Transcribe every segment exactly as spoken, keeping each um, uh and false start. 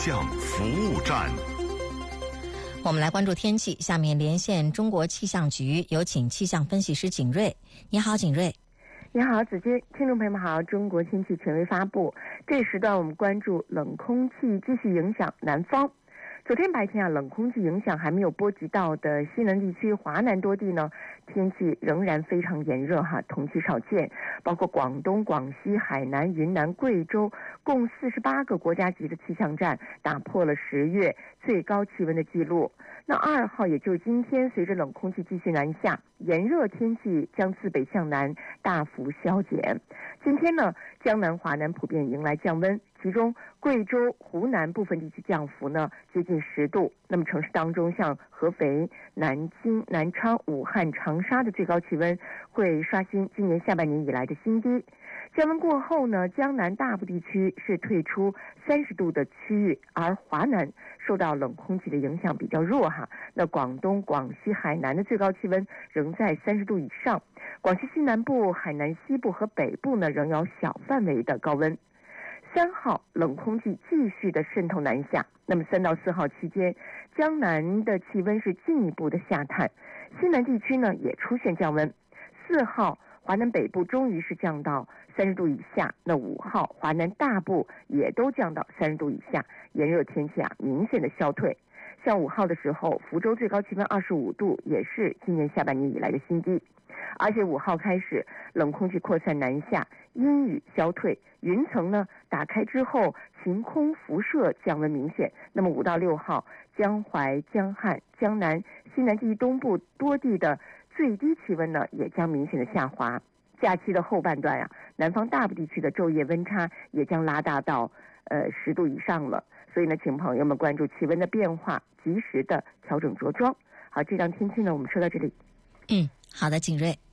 象服务站。 我们来关注天气，下面连线中国气象局，有请气象分析师景瑞。你好，景瑞。 你好，子君，听众朋友们好。中国天气权威发布，这时段我们关注冷空气继续影响南方。昨天白天啊，冷空气影响还没有波及到的西南地区、华南多地呢，天气仍然非常炎热哈，同期少见。包括广东、广西、海南、云南、贵州，共四十八个国家级的气象站打破了十月最高气温的记录。那二号，也就是今天，随着冷空气继续南下，炎热天气将自北向南大幅消减。今天呢，江南、华南普遍迎来降温，其中贵州、湖南部分地区降幅呢接近十度。那么城市当中，像合肥、南京、南昌、武汉、长沙的最高气温会刷新今年下半年以来的新低。降温过后呢，江南大部地区是退出三十度的区域，而华南受到冷空气的影响比较弱哈。那广东、广西、海南的最高气温仍在三十度以上，广西西南部、海南西部和北部呢仍有小范围的高温。三号，冷空气继续的渗透南下，那么三到四号期间，江南的气温是进一步的下探，西南地区呢也出现降温。四号，华南北部终于是降到三十度以下，那五号，华南大部也都降到三十度以下，炎热天气啊明显的消退。像五号的时候，福州最高气温二十五度，也是今年下半年以来的新低。而且五号开始，冷空气扩散南下，阴雨消退，云层呢打开之后，晴空辐射降温明显。那么五到六号，江淮、江汉、江南、西南地区东部多地的最低气温呢也将明显的下滑。假期的后半段啊，南方大部地区的昼夜温差也将拉大到呃十度以上了。所以呢，请朋友们关注气温的变化，及时的调整着装。好，这张天气呢，我们说到这里。 嗯，好的，景瑞。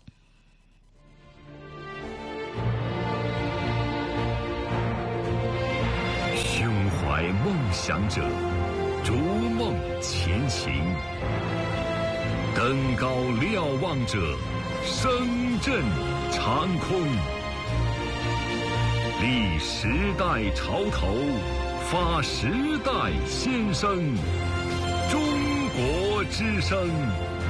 胸怀梦想者，逐梦前行；登高瞭望者，声震长空。立时代潮头，发时代先声。中国之声。